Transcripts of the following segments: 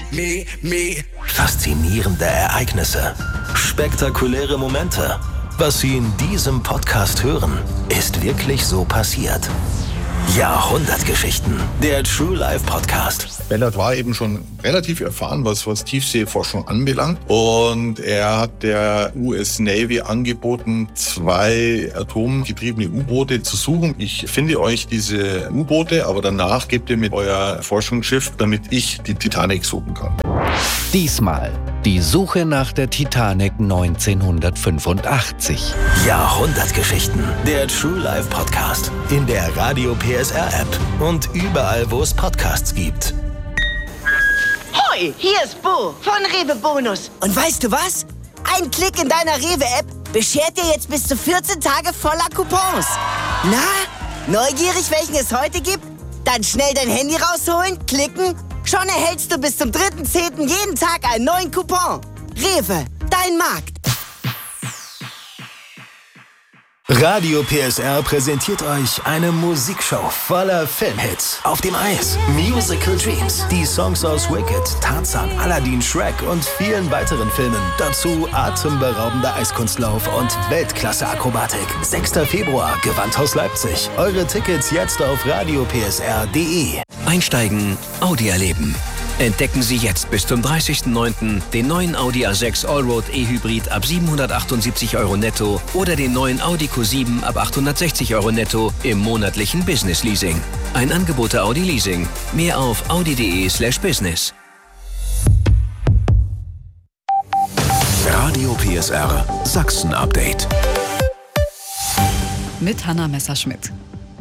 Faszinierende Ereignisse. Spektakuläre Momente. Was Sie in diesem Podcast hören, ist wirklich so passiert. Jahrhundertgeschichten. Der True Life Podcast. Bellard war eben schon relativ erfahren, was Tiefseeforschung anbelangt. Und er hat der US Navy angeboten, 2 atomgetriebene U-Boote zu suchen. Ich finde euch diese U-Boote, aber danach gebt ihr mir euer Forschungsschiff, damit ich die Titanic suchen kann. Diesmal die Suche nach der Titanic 1985. Jahrhundertgeschichten. Der True Life Podcast. In der Radio PSR App und überall, wo es Podcasts gibt. Hoi, hier ist Bo von Rewe Bonus. Und weißt du was? Ein Klick in deiner Rewe-App beschert dir jetzt bis zu 14 Tage voller Coupons. Na, neugierig, welchen es heute gibt? Dann schnell dein Handy rausholen, klicken. Schon erhältst du bis zum 3.10. jeden Tag einen neuen Coupon. Rewe, dein Markt. Radio PSR präsentiert euch eine Musikshow voller Filmhits. Auf dem Eis, Musical Dreams, die Songs aus Wicked, Tarzan, Aladdin, Shrek und vielen weiteren Filmen. Dazu atemberaubender Eiskunstlauf und Weltklasse-Akrobatik. 6. Februar, Gewandhaus Leipzig. Eure Tickets jetzt auf radiopsr.de. Einsteigen, Audi erleben. Entdecken Sie jetzt bis zum 30.09. den neuen Audi A6 Allroad E-Hybrid ab 778 € netto oder den neuen Audi Q7 ab 860 € netto im monatlichen Business Leasing. Ein Angebot der Audi Leasing. Mehr auf audi.de/business. Radio PSR Sachsen Update. Mit Hanna Messerschmidt.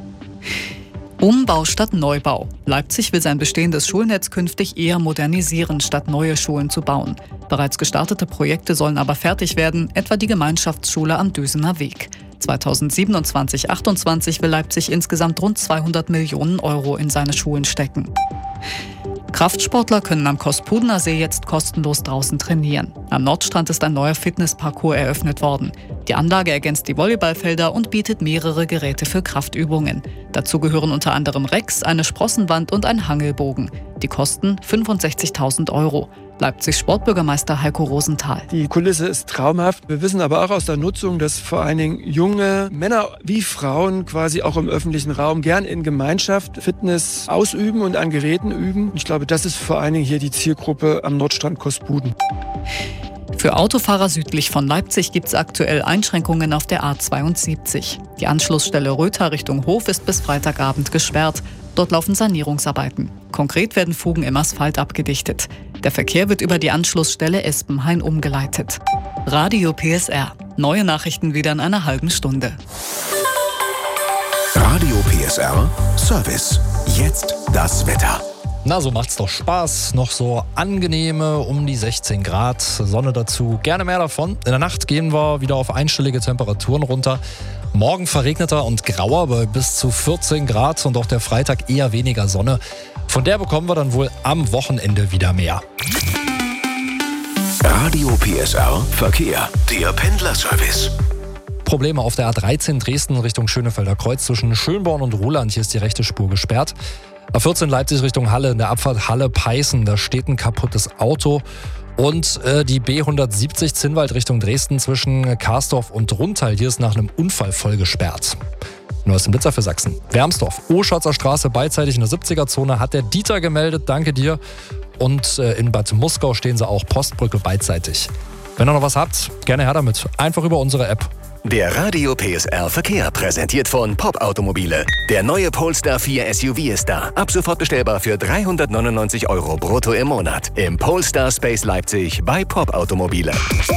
Umbau statt Neubau. Leipzig will sein bestehendes Schulnetz künftig eher modernisieren, statt neue Schulen zu bauen. Bereits gestartete Projekte sollen aber fertig werden, etwa die Gemeinschaftsschule am Dösener Weg. 2027/28 will Leipzig insgesamt rund 200 Millionen € in seine Schulen stecken. Kraftsportler können am Kospudener See jetzt kostenlos draußen trainieren. Am Nordstrand ist ein neuer Fitnessparcours eröffnet worden. Die Anlage ergänzt die Volleyballfelder und bietet mehrere Geräte für Kraftübungen. Dazu gehören unter anderem Racks, eine Sprossenwand und ein Hangelbogen. Die kosten 65.000 €. Leipzigs Sportbürgermeister Heiko Rosenthal. Die Kulisse ist traumhaft. Wir wissen aber auch aus der Nutzung, dass vor allen Dingen junge Männer wie Frauen quasi auch im öffentlichen Raum gern in Gemeinschaft Fitness ausüben und an Geräten üben. Ich glaube, das ist vor allen Dingen hier die Zielgruppe am Nordstrand Kospuden. Für Autofahrer südlich von Leipzig gibt es aktuell Einschränkungen auf der A72. Die Anschlussstelle Röther Richtung Hof ist bis Freitagabend gesperrt. Dort laufen Sanierungsarbeiten. Konkret werden Fugen im Asphalt abgedichtet. Der Verkehr wird über die Anschlussstelle Espenhain umgeleitet. Radio PSR. Neue Nachrichten wieder in einer halben Stunde. Radio PSR Service. Jetzt das Wetter. Na, so macht's doch Spaß. Noch so angenehme um die 16 Grad. Sonne dazu. Gerne mehr davon. In der Nacht gehen wir wieder auf einstellige Temperaturen runter. Morgen verregneter und grauer bei bis zu 14 Grad und auch der Freitag eher weniger Sonne. Von der bekommen wir dann wohl am Wochenende wieder mehr. Radio PSR Verkehr. Der Pendlerservice. Probleme auf der A13 Dresden Richtung Schönefelder Kreuz zwischen Schönborn und Ruhland. Hier ist die rechte Spur gesperrt. A14 Leipzig Richtung Halle, in der Abfahrt Halle-Peißen, da steht ein kaputtes Auto. Und die B170 Zinnwald Richtung Dresden zwischen Karsdorf und Runtal, hier ist nach einem Unfall voll gesperrt. Neuesten Blitzer für Sachsen. Wermsdorf, Oschatzer Straße beidseitig in der 70er-Zone, hat der Dieter gemeldet, danke dir. Und in Bad Muskau stehen sie auch, Postbrücke beidseitig. Wenn ihr noch was habt, gerne her damit. Einfach über unsere App. Der Radio PSR Verkehr präsentiert von Pop Automobile. Der neue Polestar 4 SUV ist da. Ab sofort bestellbar für 399 € brutto im Monat. Im Polestar Space Leipzig bei Pop Automobile.